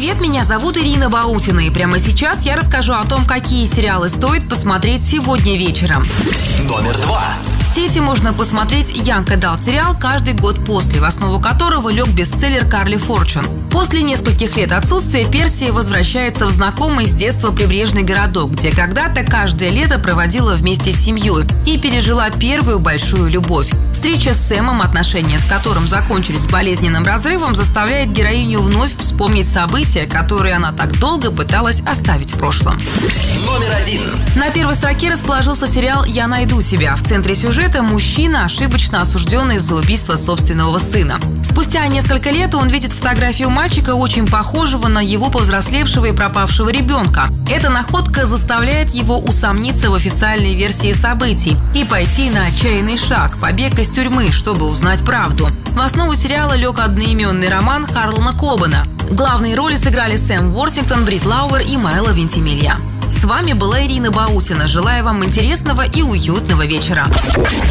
привет, меня зовут Ирина Баутина, и прямо сейчас я расскажу о том, какие сериалы стоит посмотреть сегодня вечером. Номер 2. В сети можно посмотреть Young Adult сериал «Каждый год после», в основу которого лег бестселлер Карли Форчун. После нескольких лет отсутствия Персия возвращается в знакомый с детства прибрежный городок, где когда-то каждое лето проводила вместе с семьей и пережила первую большую любовь. Встреча с Сэмом, отношения с которым закончились болезненным разрывом, заставляет героиню вновь вспомнить события, которые она так долго пыталась оставить в прошлом. Номер 1. На первой строке расположился сериал «Я найду тебя». В центре сюжета мужчина, ошибочно осужденный за убийство собственного сына. Спустя несколько лет он видит фотографию мальчика, очень похожего на его повзрослевшего и пропавшего ребенка. Эта находка заставляет его усомниться в официальной версии событий и пойти на отчаянный шаг – побег из тюрьмы, чтобы узнать правду. В основу сериала лег одноименный роман Харлана Кобана. Главные роли сыграли Сэм Уортингтон, Брит Лауэр и Майло Вентимилья. С вами была Ирина Баутина. Желаю вам интересного и уютного вечера.